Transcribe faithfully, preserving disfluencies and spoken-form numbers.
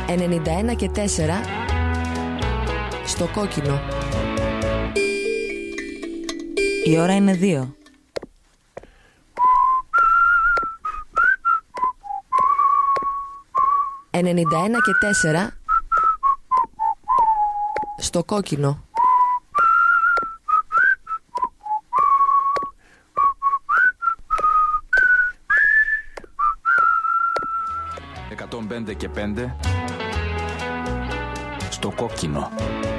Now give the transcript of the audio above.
ενενήντα ένα και τέσσερα στο κόκκινο. Η ώρα είναι δύο. ενενήντα ένα και τέσσερα στο κόκκινο. εκατόν πέντε και πέντε στο κόκκινο.